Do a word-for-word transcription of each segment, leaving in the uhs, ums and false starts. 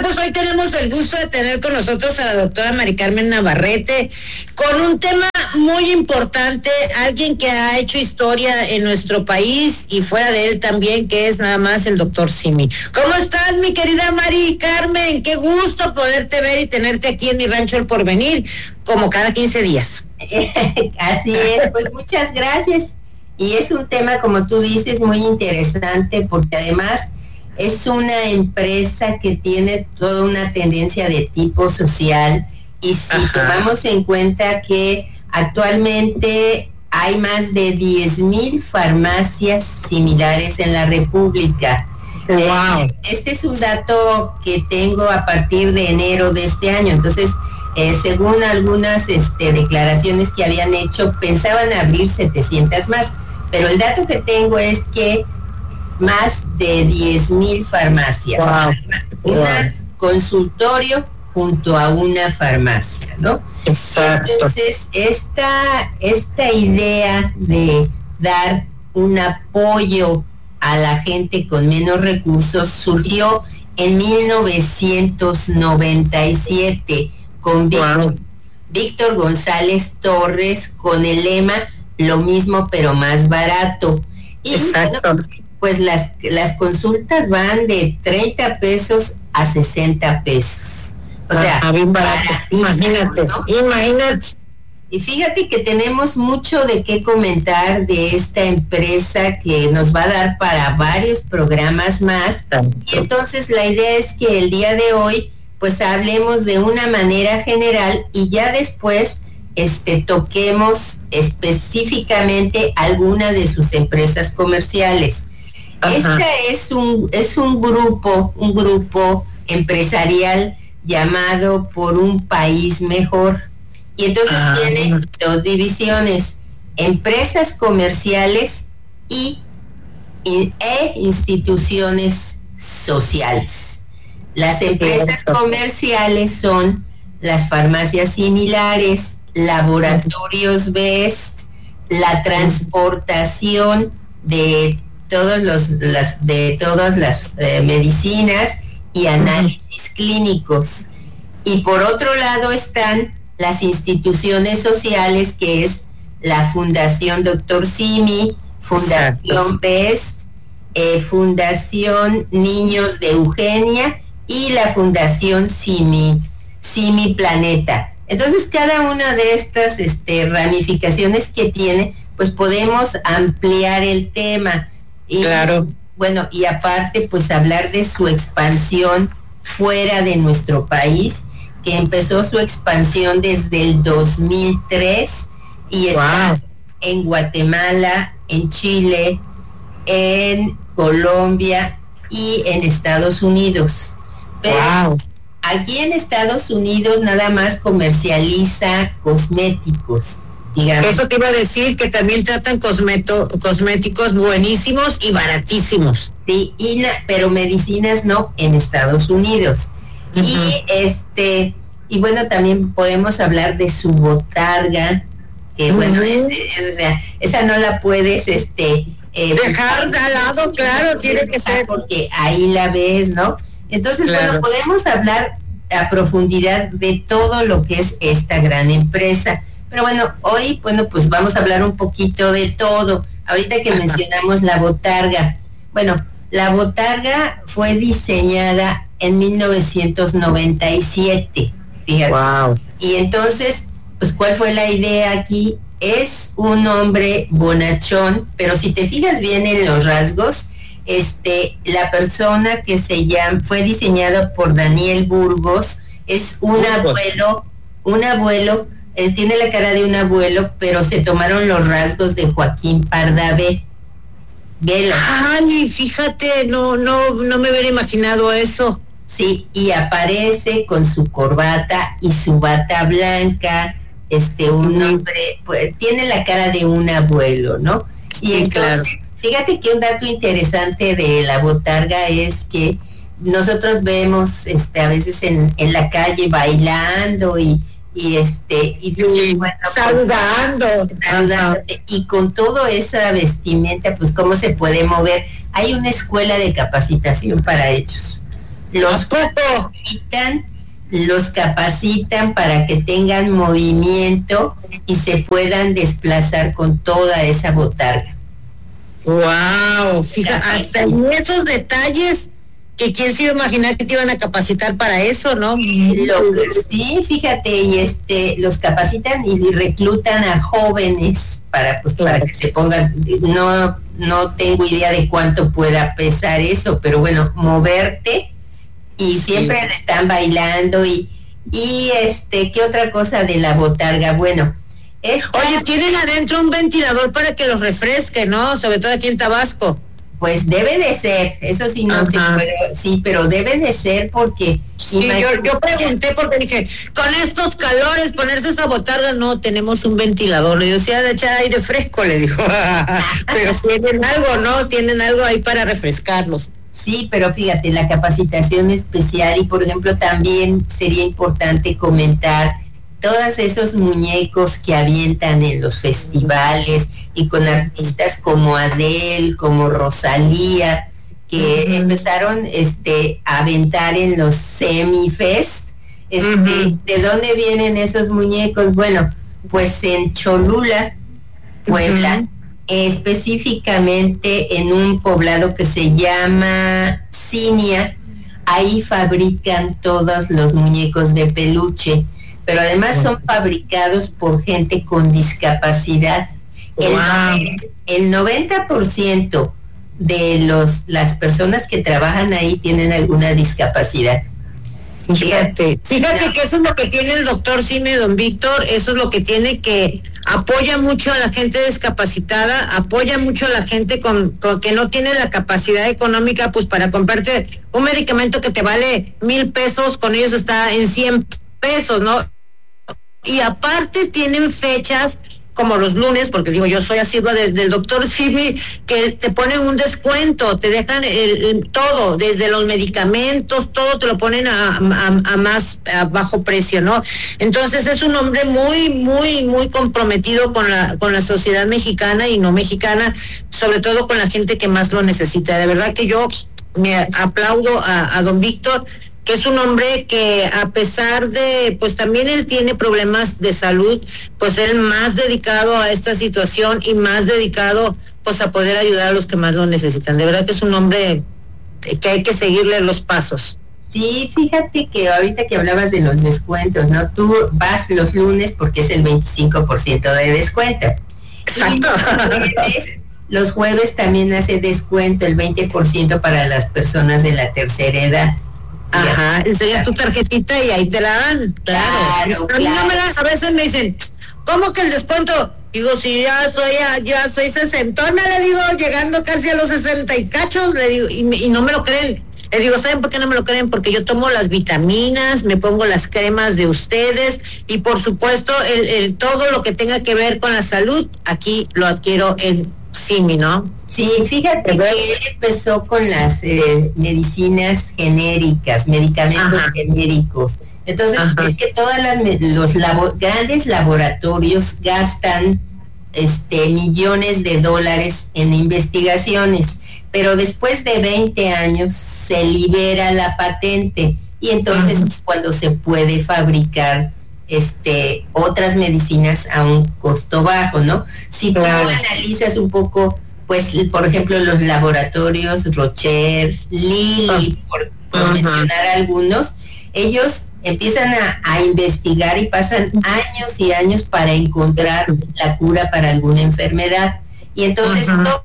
pues hoy tenemos el gusto de tener con nosotros a la doctora Mari Carmen Navarrete con un tema muy importante, alguien que ha hecho historia en nuestro país y fuera de él también, que es nada más el doctor Simi. ¿Cómo estás, mi querida Mari Carmen? Qué gusto poderte ver y tenerte aquí en mi rancho El Porvenir, como cada quince días. Así es, pues muchas gracias. Y es un tema, como tú dices, muy interesante, porque además es una empresa que tiene toda una tendencia de tipo social, y si Ajá. tomamos en cuenta que actualmente hay más de diez mil farmacias similares en la República. Wow. Eh, este es un dato que tengo a partir de enero de este año. Entonces, eh, según algunas este, declaraciones que habían hecho, pensaban abrir setecientas más, pero el dato que tengo es que más de diez mil farmacias, wow. una wow. consultorio junto a una farmacia, ¿no? Exacto. Entonces, esta, esta idea de dar un apoyo a la gente con menos recursos surgió en mil novecientos noventa y siete con Víctor, wow. Víctor González Torres, con el lema lo mismo pero más barato. Y Exacto. Bueno, pues las, las consultas van de treinta pesos a sesenta pesos. O sea, ah, bien barato. Imagínate, ¿no? Imagínate. Y fíjate que tenemos mucho de qué comentar de esta empresa que nos va a dar para varios programas más. Tanto. Y entonces la idea es que el día de hoy pues hablemos de una manera general y ya después este toquemos específicamente alguna de sus empresas comerciales. Ajá. Esta es un es un grupo, un grupo empresarial llamado Por un País Mejor. Y entonces ah, tiene bueno. dos divisiones: empresas comerciales y, y e instituciones sociales. Las empresas comerciales son las farmacias similares, laboratorios Best, la transportación de todos los las de todas las eh, medicinas y análisis clínicos. Y por otro lado están las instituciones sociales, que es la Fundación Doctor Simi, Fundación Best, eh, Fundación Niños de Eugenia y la Fundación Simi, Simi Planeta. Entonces, cada una de estas este, ramificaciones que tiene, pues podemos ampliar el tema. Y, claro. Bueno, y aparte, pues hablar de su expansión fuera de nuestro país, que empezó su expansión desde el dos mil tres y está wow. en Guatemala, en Chile, en Colombia y en Estados Unidos. Pero wow. aquí en Estados Unidos nada más comercializa cosméticos. Digamos. Eso te iba a decir, que también tratan cosmeto, cosméticos buenísimos y baratísimos. Sí, y la, pero medicinas no, en Estados Unidos. Uh-huh. Y este, y bueno, también podemos hablar de su botarga, que uh-huh. bueno, es, es, o sea, esa no la puedes este eh, dejar de lado, claro, tiene que ser. Porque ahí la ves, ¿no? Entonces, claro. bueno, podemos hablar a profundidad de todo lo que es esta gran empresa. Pero bueno, hoy, bueno, pues vamos a hablar un poquito de todo. Ahorita que mencionamos la botarga. Bueno, la botarga fue diseñada en mil novecientos noventa y siete. Fíjate. Wow. Y entonces, pues, ¿cuál fue la idea aquí? Es un hombre bonachón, pero si te fijas bien en los rasgos, este, la persona que se llama, fue diseñada por Daniel Burgos, es un Burgos. abuelo, un abuelo, eh, tiene la cara de un abuelo, pero se tomaron los rasgos de Joaquín Pardavé. Velo. Ay, fíjate, no, no, no me hubiera imaginado eso. Sí, y aparece con su corbata y su bata blanca, este, un mm. hombre, pues, tiene la cara de un abuelo, ¿no? Y sí, entonces, claro. Fíjate que un dato interesante de la botarga es que nosotros vemos este a veces en, en la calle bailando y, y este y sí, bueno, saludando, con, saludando y con toda esa vestimenta, pues cómo se puede mover. Hay una escuela de capacitación para ellos. los capacitan, los capacitan para que tengan movimiento y se puedan desplazar con toda esa botarga. Wow, fíjate, hasta en esos detalles que quién se iba a imaginar que te iban a capacitar para eso, ¿no? Lo, sí, fíjate, y este, los capacitan y reclutan a jóvenes para, pues, para que se pongan, no, no tengo idea de cuánto pueda pesar eso, pero bueno, moverte y sí. Siempre le están bailando y, y este, ¿qué otra cosa de la botarga? Bueno, esta, oye, tienen adentro un ventilador para que los refresque, ¿no? Sobre todo aquí en Tabasco. Pues debe de ser, eso sí no se puede, sí, pero debe de ser porque... Sí, yo, yo pregunté porque dije, con estos calores, ponerse esa botarga, no, tenemos un ventilador. Le decía de echar aire fresco, le dijo, pero tienen algo, ¿no? Tienen algo ahí para refrescarlos. Sí, pero fíjate, la capacitación especial y, por ejemplo, también sería importante comentar todos esos muñecos que avientan en los festivales y con artistas como Adele, como Rosalía, que uh-huh. empezaron este, a aventar en los Semifest. Este, uh-huh. ¿De dónde vienen esos muñecos? Bueno, pues en Cholula, Puebla, uh-huh. específicamente en un poblado que se llama Cinia, ahí fabrican todos los muñecos de peluche. Pero además son fabricados por gente con discapacidad. El, wow. el noventa por ciento de los las personas que trabajan ahí tienen alguna discapacidad. Fíjate, fíjate no. que eso es lo que tiene el doctor Simi, don Víctor, eso es lo que tiene, que apoya mucho a la gente discapacitada, apoya mucho a la gente con, con que no tiene la capacidad económica, pues para comprarte un medicamento que te vale mil pesos, con ellos está en cien pesos, ¿no? Y aparte tienen fechas como los lunes, porque digo, yo soy asidua de, del doctor Simi, que te ponen un descuento, te dejan el, el, todo, desde los medicamentos, todo te lo ponen a, a, a más a bajo precio, ¿no? Entonces es un hombre muy, muy, muy comprometido con la, con la sociedad mexicana y no mexicana, sobre todo con la gente que más lo necesita. De verdad que yo me aplaudo a, a don Víctor, que es un hombre que a pesar de, pues también él tiene problemas de salud, pues él más dedicado a esta situación y más dedicado pues a poder ayudar a los que más lo necesitan. De verdad que es un hombre que hay que seguirle los pasos. Sí, fíjate que ahorita que hablabas de los descuentos, ¿no? Tú vas los lunes porque es el veinticinco por ciento de descuento. Exacto. Los jueves, los jueves también hace descuento, el veinte por ciento para las personas de la tercera edad. Ajá, enseñas tu tarjetita y ahí te la dan, claro. claro a mí claro. no me das, a veces me dicen, ¿cómo que el descuento? Digo, si ya soy, ya soy sesentona, le digo, llegando casi a los sesenta y cachos, le digo, y, y no me lo creen. Le digo, ¿saben por qué no me lo creen? Porque yo tomo las vitaminas, me pongo las cremas de ustedes y por supuesto el, el todo lo que tenga que ver con la salud, aquí lo adquiero en Simi, ¿no? Sí, fíjate que él empezó con las eh, medicinas genéricas, medicamentos Ajá. genéricos. Entonces, Ajá. es que todas las los labo, grandes laboratorios gastan este millones de dólares en investigaciones, pero después de veinte años se libera la patente y entonces Ajá. es cuando se puede fabricar este otras medicinas a un costo bajo, ¿no? Si claro. tú analizas un poco, pues, por ejemplo, los laboratorios Rocher, Lilly, por, por uh-huh. mencionar algunos, ellos empiezan a, a investigar y pasan años y años para encontrar la cura para alguna enfermedad. Y entonces uh-huh. to-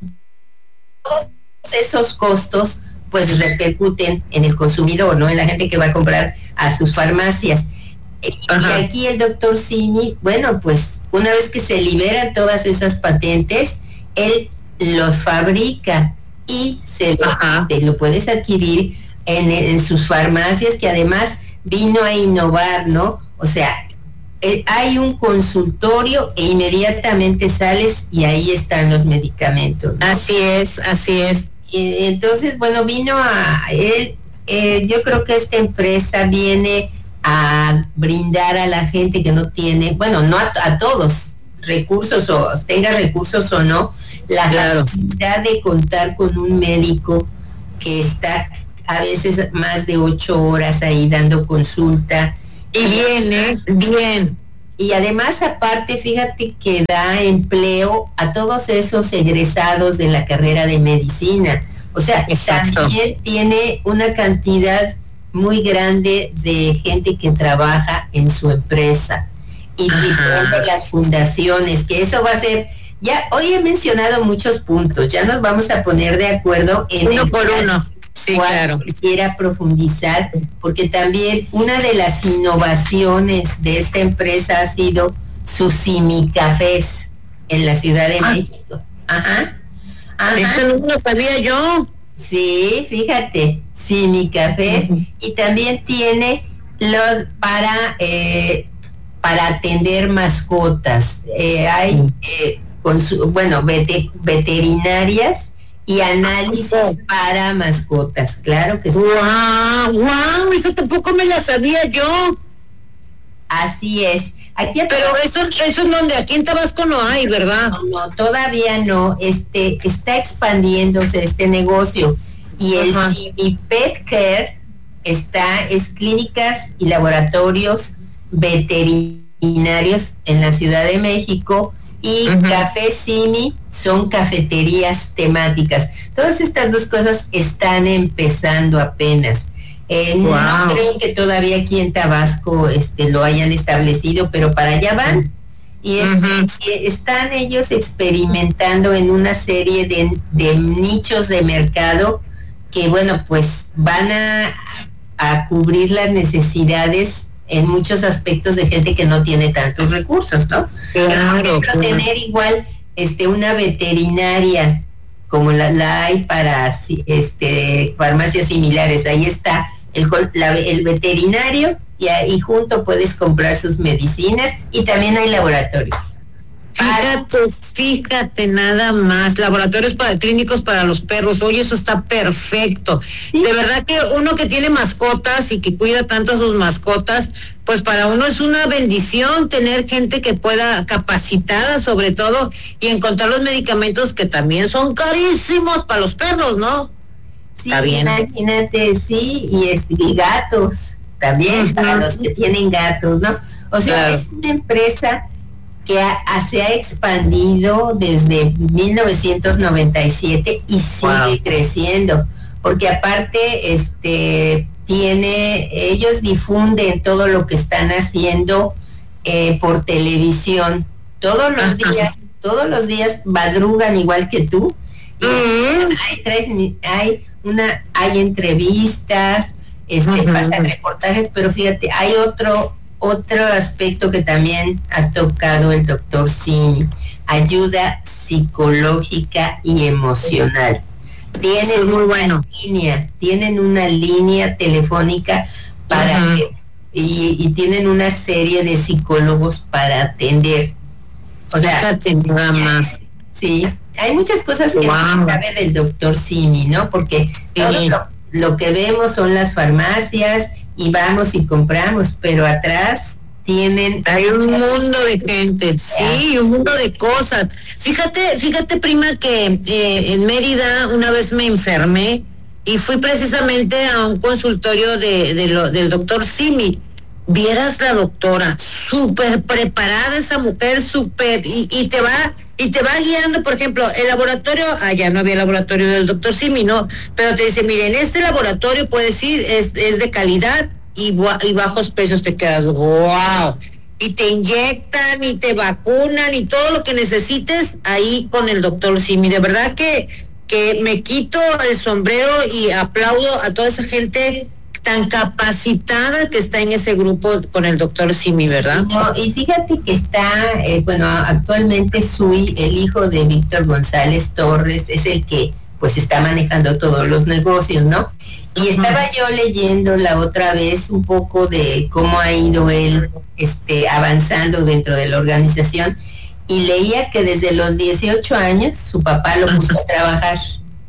todos esos costos, pues, repercuten en el consumidor, ¿no? En la gente que va a comprar a sus farmacias. Ajá. Y aquí el doctor Simi, bueno, pues una vez que se liberan todas esas patentes, él los fabrica y se lo, te lo puedes adquirir en, en sus farmacias, que además vino a innovar, ¿no? O sea, eh, hay un consultorio e inmediatamente sales y ahí están los medicamentos, ¿no? Así es, así es. Y entonces, bueno, vino a él, eh, yo creo que esta empresa viene a brindar a la gente que no tiene, bueno, no a, a todos, recursos o tenga recursos o no, la claro. facilidad de contar con un médico que está a veces más de ocho horas ahí dando consulta. Y bien, ¿eh? Bien. Y además, aparte, fíjate que da empleo a todos esos egresados de la carrera de medicina. O sea, exacto, también tiene una cantidad muy grande de gente que trabaja en su empresa. Y, y por ejemplo, las fundaciones, que eso va a ser... Ya, hoy he mencionado muchos puntos, ya nos vamos a poner de acuerdo en uno por uno. Sí, claro. Quisiera profundizar, porque también una de las innovaciones de esta empresa ha sido sus simicafés en la Ciudad de ah. México. Ajá. Ajá. Eso no lo sabía yo. Sí, fíjate, simicafés. Uh-huh. Y también tiene los para eh, para atender mascotas. Eh, hay uh-huh. eh, con su, bueno, vete, veterinarias y análisis oh. para mascotas, claro que sí. ¡Wow! ¡Wow! Eso tampoco me la sabía yo. Así es. Aquí Pero eso, eso es donde aquí en Tabasco no hay, ¿verdad? No, no, todavía no. Este, está expandiéndose este negocio. Y el Simipet Care está, es clínicas y laboratorios veterinarios en la Ciudad de México. Y uh-huh. Café Simi son cafeterías temáticas. Todas estas dos cosas están empezando apenas. Eh, wow. No creo que todavía aquí en Tabasco este, lo hayan establecido, pero para allá van. Y es, uh-huh. están ellos experimentando en una serie de, de nichos de mercado que, bueno, pues van a, a cubrir las necesidades en muchos aspectos de gente que no tiene tantos recursos, ¿no? Claro, Pero claro. tener igual este una veterinaria como la, la hay para este farmacias similares, ahí está el, la, el veterinario y ahí junto puedes comprar sus medicinas y también hay laboratorios. Fíjate, fíjate nada más, laboratorios para clínicos para los perros, oye, eso está perfecto. ¿Sí? De verdad que uno que tiene mascotas y que cuida tanto a sus mascotas, pues para uno es una bendición tener gente que pueda, capacitada sobre todo, y encontrar los medicamentos que también son carísimos para los perros, ¿no? Sí, está bien. Imagínate, sí, y, es, y gatos también, uh-huh. para los que tienen gatos, ¿no? O sea, claro. es una empresa que ha, se ha expandido desde mil novecientos noventa y siete y sigue wow. creciendo, porque aparte este tiene, ellos difunden todo lo que están haciendo eh, por televisión, todos los Ajá. días, todos los días madrugan igual que tú, y uh-huh. hay, tres, hay una, hay entrevistas, este uh-huh. pasan reportajes, pero fíjate, hay otro Otro aspecto que también ha tocado el doctor Simi, ayuda psicológica y emocional. Tienen muy bueno. línea, tienen una línea telefónica para uh-huh. que, y, y tienen una serie de psicólogos para atender. O sea, nada más. Sí, hay muchas cosas que wow. no se sabe del doctor Simi, ¿no? Porque sí. todo lo, lo que vemos son las farmacias y vamos y compramos, pero atrás tienen... Hay un mundo de gente, sí, un mundo de cosas. Fíjate, fíjate prima que eh, en Mérida una vez me enfermé y fui precisamente a un consultorio de, de lo, del doctor Simi. Vieras la doctora, súper preparada esa mujer, súper, y, y te va, y te va guiando, por ejemplo, el laboratorio, allá ah, no había laboratorio del doctor Simi, ¿no? Pero te dice, miren, este laboratorio puedes ir, es, es de calidad y, y bajos precios, te quedas, wow. Y te inyectan y te vacunan y todo lo que necesites ahí con el doctor Simi. De verdad que, que me quito el sombrero y aplaudo a toda esa gente tan capacitada que está en ese grupo con el doctor Simi, ¿verdad? Sí, no, y fíjate que está, eh, bueno, actualmente Sui, el hijo de Víctor González Torres, es el que pues está manejando todos los negocios, ¿no? Y uh-huh. estaba yo leyendo la otra vez un poco de cómo ha ido él este, avanzando dentro de la organización, y leía que desde los dieciocho años su papá lo puso uh-huh. a trabajar.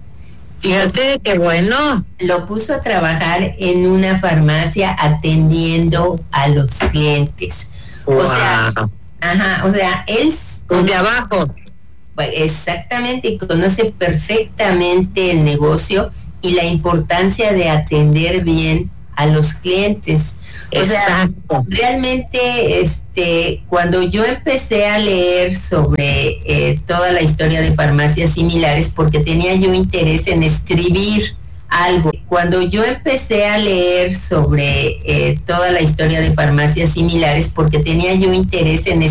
Fíjate qué bueno. Lo puso a trabajar en una farmacia atendiendo a los clientes. Wow. O sea, ajá, o sea, él de abajo. Exactamente, conoce perfectamente el negocio y la importancia de atender bien a los clientes. O Exacto. sea, realmente, este, cuando yo empecé a leer sobre eh, toda la historia de farmacias similares, porque tenía yo interés en escribir algo, cuando yo empecé a leer sobre eh, toda la historia de farmacias similares, porque tenía yo interés en